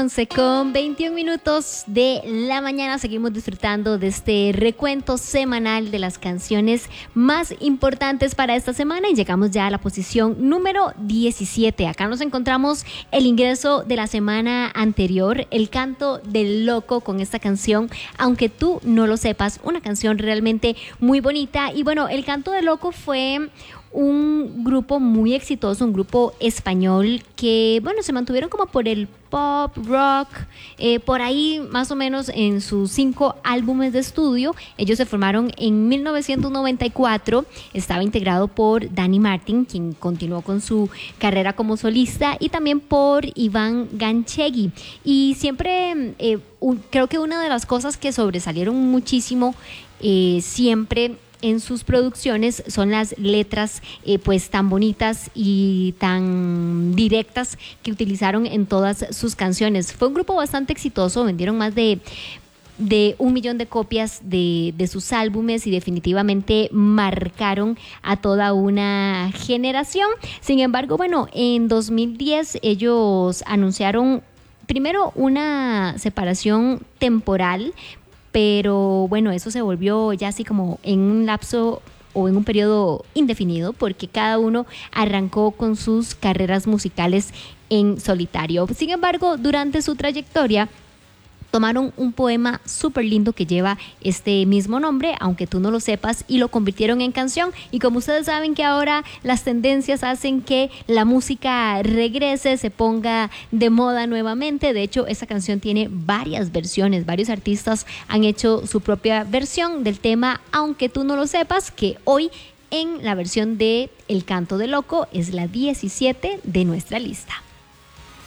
11:21 de la mañana. Seguimos disfrutando de este recuento semanal de las canciones más importantes para esta semana y llegamos ya a la posición número 17. Acá nos encontramos el ingreso de la semana anterior, El Canto del Loco, con esta canción Aunque tú no lo sepas, una canción realmente muy bonita. Y bueno, El Canto del Loco fue un grupo muy exitoso, un grupo español que, bueno, se mantuvieron como por el pop, rock, por ahí más o menos en sus 5 álbumes de estudio. Ellos se formaron en 1994, estaba integrado por Dani Martin, quien continuó con su carrera como solista, y también por Iván Ganchegui. Y siempre, creo que una de las cosas que sobresalieron muchísimo, siempre en sus producciones, son las letras pues tan bonitas y tan directas que utilizaron en todas sus canciones. Fue un grupo bastante exitoso, vendieron más de 1 millón de copias de sus álbumes y definitivamente marcaron a toda una generación. Sin embargo, bueno, en 2010 ellos anunciaron primero una separación temporal, pero bueno, eso se volvió ya así como en un lapso o en un periodo indefinido, porque cada uno arrancó con sus carreras musicales en solitario. Sin embargo, durante su trayectoria tomaron un poema súper lindo que lleva este mismo nombre, Aunque tú no lo sepas, y lo convirtieron en canción. Y como ustedes saben que ahora las tendencias hacen que la música regrese, se ponga de moda nuevamente. De hecho, esta canción tiene varias versiones, varios artistas han hecho su propia versión del tema Aunque tú no lo sepas, que hoy en la versión de El Canto del Loco es la 17 de nuestra lista.